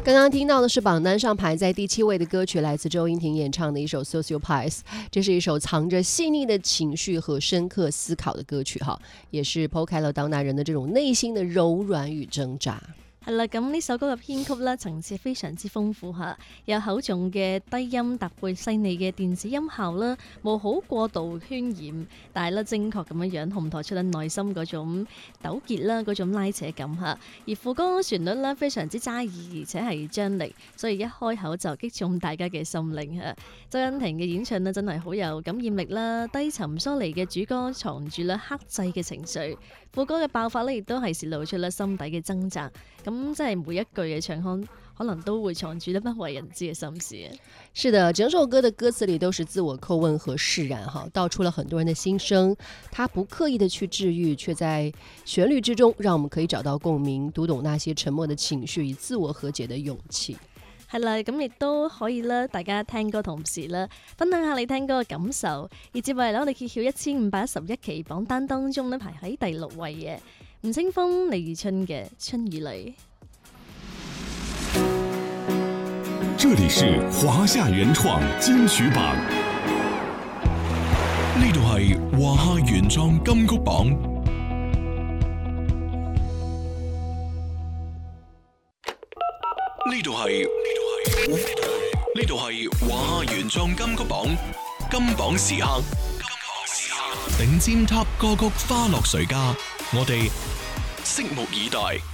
刚刚听到的是榜单上排在第7位的歌曲，来自周英婷演唱的一首 Sociopaths。 这是一首藏着细腻的情绪和深刻思考的歌曲，也是剖開了當代人的這種內心的柔軟與掙扎。 係啦，咁呢首歌嘅編曲咧層次非常之豐富嚇，有厚重嘅低音搭配細膩嘅電子音效啦，冇好過度渲染，但係咧精確咁樣烘托出咧內心嗰種糾結啦，嗰種拉扯感嚇。而副歌旋律咧非常之揸耳，而且係張力，所以一開口就擊中大家嘅心靈嚇。周欣婷嘅演唱咧真係好有感染力啦，低沉疏離嘅主歌藏住咧克制嘅情緒，副歌嘅爆發咧亦都係泄露出咧心底嘅掙扎。咁即係每一句嘅唱腔可能都會藏住咧不為人知嘅心事。 是的，整首歌的歌詞裡都是自我叩問和釋然，道出了很多人的心聲。他不刻意的去治癒，卻在旋律之中讓我們可以找到共鳴，讀懂那些沉默的情緒與自我和解的勇氣。 係啦，咁亦都可以啦，大家聽歌同時啦，分享下你聽歌嘅感受。而接落嚟我哋揭曉1511期榜單當中咧排喺第6位嘅吳青峰、李宇春嘅《春與淚》。 這裡是華夏原創金曲榜，呢度係華夏原創金曲榜，呢度係華夏原創金曲榜，金榜時刻，頂尖 Top 歌曲花落誰家，我哋拭目以待。